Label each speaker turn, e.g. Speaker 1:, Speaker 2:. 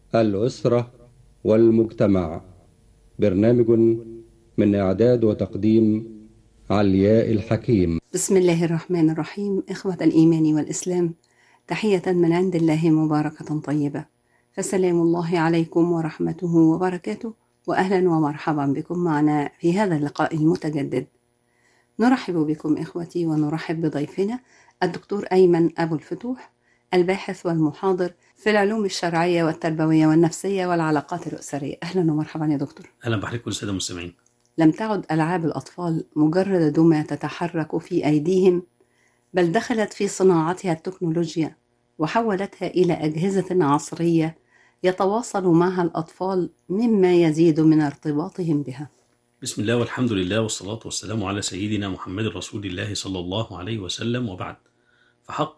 Speaker 1: الأسرة والمجتمع. برنامج من إعداد وتقديم علياء الحكيم.
Speaker 2: بسم الله الرحمن الرحيم. إخوة الإيمان والإسلام، تحية من عند الله مباركة طيبة، فسلام الله عليكم ورحمته وبركاته، وأهلا ومرحبا بكم معنا في هذا اللقاء المتجدد. نرحب بكم إخوتي، ونرحب بضيفنا الدكتور أيمن أبو الفتوح، الباحث والمحاضر في العلوم الشرعية والتربوية والنفسية والعلاقات الأسرية. أهلا ومرحبا يا دكتور.
Speaker 3: أهلا بحضرتك والسادة المستمعين.
Speaker 2: لم تعد ألعاب الأطفال مجرد دمى تتحرك في أيديهم، بل دخلت في صناعتها التكنولوجيا وحولتها إلى أجهزة عصرية يتواصل معها الأطفال، مما يزيد من ارتباطهم بها.
Speaker 3: بسم الله والحمد لله والصلاة والسلام على سيدنا محمد رسول الله صلى الله عليه وسلم، وبعد. فحق